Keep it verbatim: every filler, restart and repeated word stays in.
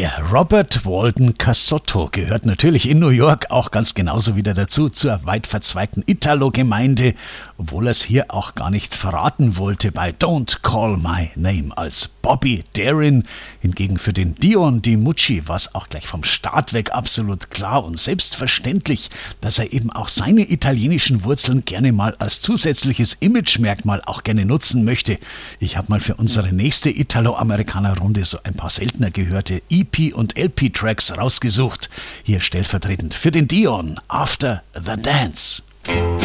Der Robert Walden Cassotto gehört natürlich in New York auch ganz genauso wieder dazu, zur weit verzweigten Italo-Gemeinde, obwohl er es hier auch gar nicht verraten wollte bei Don't Call My Name als Bobby Darin. Hingegen für den Dion DiMucci war es auch gleich vom Start weg absolut klar und selbstverständlich, dass er eben auch seine italienischen Wurzeln gerne mal als zusätzliches Imagemerkmal auch gerne nutzen möchte. Ich habe mal für unsere nächste Italo-Amerikaner-Runde so ein paar seltener gehörte E P- und L P-Tracks rausgesucht. Hier stellvertretend für den Dion, After the Dance.